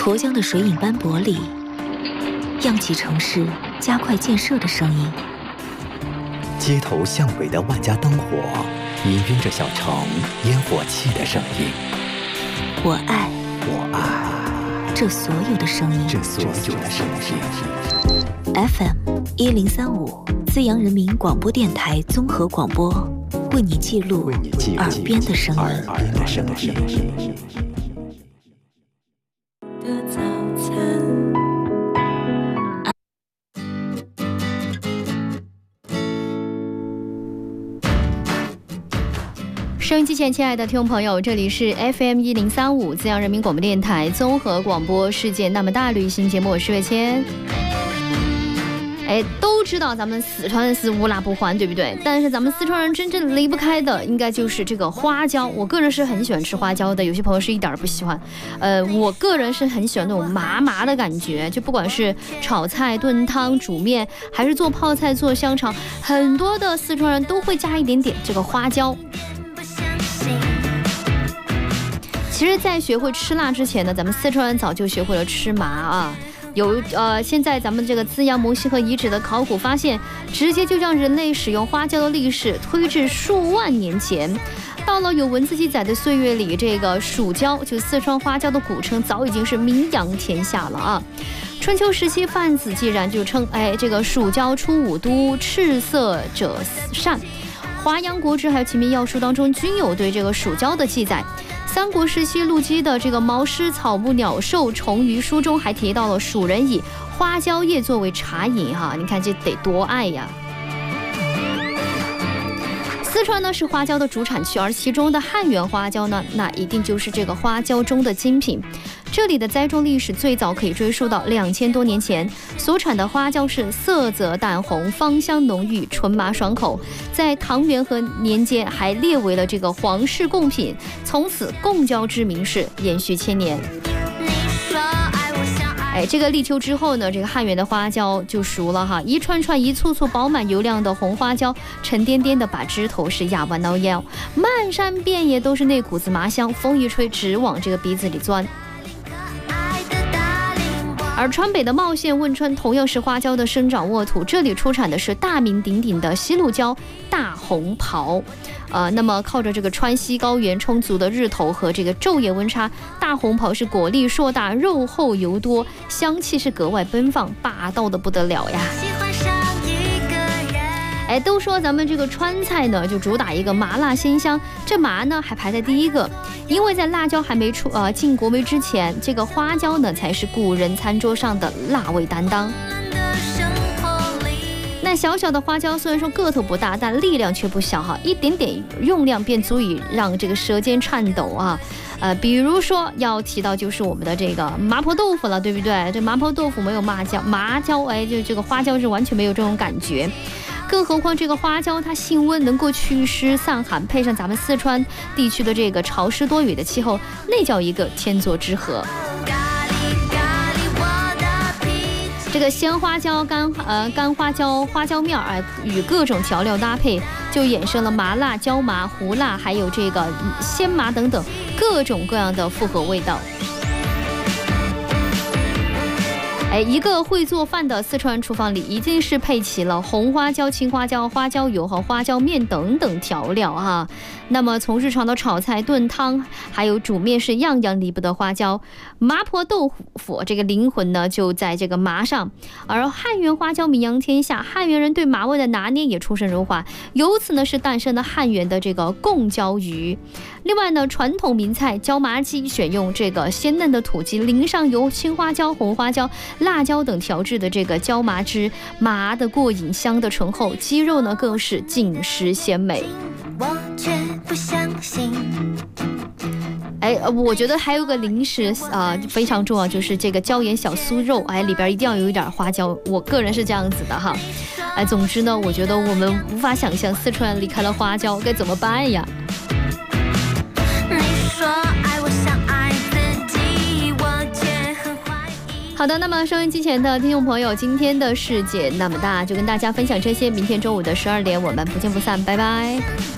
沱江的水影斑驳里，漾起城市加快建设的声音。 街头巷尾的万家灯火，氤氲着小城烟火气的声音。 我爱这所有的声音。 FM 1035资阳人民广播电台综合广播，为你记录耳边的声音。 收音机前，亲爱的听众朋友，这里是 FM 1035资阳人民广播电台综合广播世界那么大旅行节目，我是月谦。都知道咱们四川是无辣不欢，对不对？但是咱们四川人真正离不开的，应该就是这个花椒。我个人是很喜欢吃花椒的，有些朋友是一点不喜欢。我个人是很喜欢那种麻麻的感觉，就不管是炒菜、炖汤、煮面，还是做泡菜、做香肠，很多的四川人都会加一点点这个花椒。其实在学会吃辣之前呢，咱们四川人早就学会了吃麻啊。现在咱们这个资阳摩西河遗址的考古发现，直接就让人类使用花椒的历史推至数万年前。到了有文字记载的岁月里，这个蜀椒就四川花椒的古称早已经是名扬天下了啊。春秋时期范子既然就称这个蜀椒出五都，赤色者善。华阳国志还有齐民要术当中均有对这个蜀椒的记载。三国时期陆机的这个毛诗草木鸟兽虫鱼书中还提到了蜀人以花椒叶作为茶饮哈，你看这得多爱呀！四川呢是花椒的主产区，而其中的汉源花椒呢，那一定就是这个花椒中的精品。这里的栽种历史最早可以追溯到2000多年前，所产的花椒是色泽淡红，芳香浓郁，纯麻爽口。在唐元和年间还列为了这个皇室贡品，从此贡椒之名是延续千年。这个立秋之后呢，这个汉源的花椒就熟了哈，一串串一簇簇饱满油亮的红花椒，沉甸甸的把枝头是压弯到腰，漫山遍野都是那股子麻香，风一吹直往这个鼻子里钻。而川北的茂县汶川同样是花椒的生长沃土，这里出产的是大名鼎鼎的西路椒大红袍。那么靠着这个川西高原充足的日头和这个昼夜温差，大红袍是果粒硕大，肉厚油多，香气是格外奔放，霸道的不得了呀。都说咱们这个川菜呢就主打一个麻辣鲜香，这麻呢还排在第一个，因为在辣椒还没进国门之前，这个花椒呢才是古人餐桌上的辣味担当。那小小的花椒虽然说个头不大，但力量却不小哈，一点点用量便足以让这个舌尖颤抖啊。比如说要提到就是我们的这个麻婆豆腐了，对不对？这麻婆豆腐没有麻椒，就这个花椒是完全没有这种感觉。更何况这个花椒它性温，能够祛湿散寒，配上咱们四川地区的这个潮湿多雨的气候，那叫一个天作之合。这个鲜花椒、干花椒、花椒面与各种调料搭配，就衍生了麻辣、椒麻、胡辣，还有这个鲜麻等等各种各样的复合味道。一个会做饭的四川厨房里，一定是配齐了红花椒、青花椒、花椒油和花椒面等等调料哈。那么从日常的炒菜、炖汤，还有煮面是样样离不得花椒。麻婆豆腐这个灵魂呢就在这个麻上，而汉源花椒名扬天下，汉源人对麻味的拿捏也出神入化，由此呢是诞生了汉源的这个贡椒鱼。另外呢，传统名菜椒麻鸡选用这个鲜嫩的土鸡，淋上由青花椒、红花椒、辣椒等调制的这个椒麻汁，麻的过瘾，香的醇厚，鸡肉呢更是紧实鲜美。我却不相信。我觉得还有个零食非常重要，就是这个椒盐小酥肉，里边一定要有一点花椒，我个人是这样子的哈。总之呢，我觉得我们无法想象四川离开了花椒该怎么办呀。好的，那么收音机前的听众朋友，今天的世界那么大，就跟大家分享这些，明天中午的12点我们不见不散，拜拜。